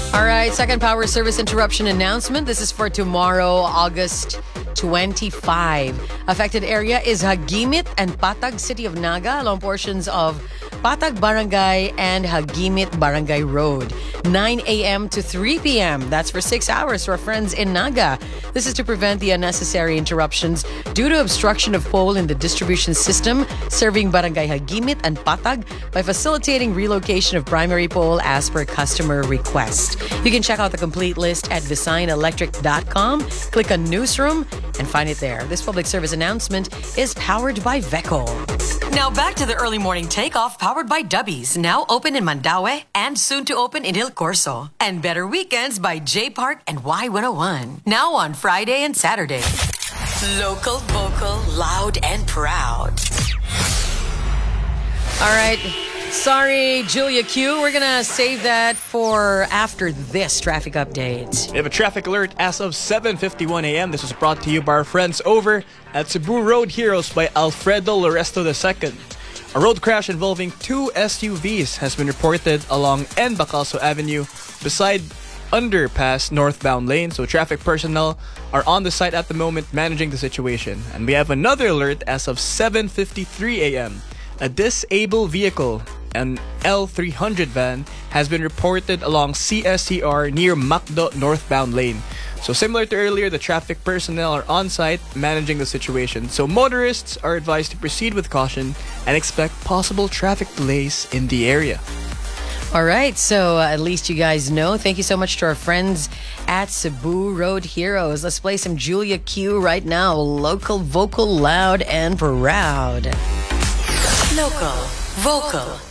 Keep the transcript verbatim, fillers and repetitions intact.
All right, second power service interruption announcement. This is for tomorrow, August twenty-fifth. Affected area is Hagimit and Patag, City of Naga, along portions of Patag Barangay and Hagimit Barangay Road. nine a.m. to three p.m. That's for six hours for our friends in Naga. This is to prevent the unnecessary interruptions due to obstruction of pole in the distribution system serving Barangay Hagimit and Patag by facilitating relocation of primary pole as per customer request. You can check out the complete list at design electric dot com. Click on Newsroom and find it there. This public service announcement is powered by Veco. Now back to the early morning takeoff powered by Dubbies. Now open in Mandaue and soon to open in Il Corso. And Better Weekends by J Park and Y one oh one. Now on Friday and Saturday. Local, vocal, loud, and proud. All right. Sorry, Julia Q. We're going to save that for after this traffic update. We have a traffic alert as of seven fifty-one a.m. This was brought to you by our friends over at Cebu Road Heroes by Alfredo Loresto the Second. A road crash involving two S U Vs has been reported along N. Bacalso Avenue beside underpass northbound lane. So traffic personnel are on the site at the moment managing the situation. And we have another alert as of seven fifty-three a.m. A disabled vehicle, an L three hundred van, has been reported along C S C R near Macdo northbound lane. So similar to earlier, the traffic personnel are on site managing the situation. So motorists are advised to proceed with caution and expect possible traffic delays in the area. All right, so uh, at least you guys know. Thank you so much to our friends at Cebu Road Heroes. Let's play some Julia Q right now. Local, vocal, loud, and proud. Local, vocal,